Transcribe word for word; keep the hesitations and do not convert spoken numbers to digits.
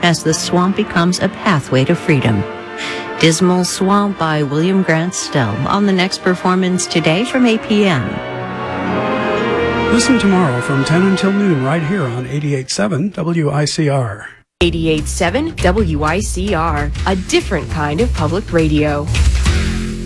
as the swamp becomes a pathway to freedom. Dismal Swamp by William Grant Still on the next performance today from eight p.m. Listen tomorrow from ten until noon right here on eighty-eight point seven W I C R. eighty-eight point seven W I C R, a different kind of public radio.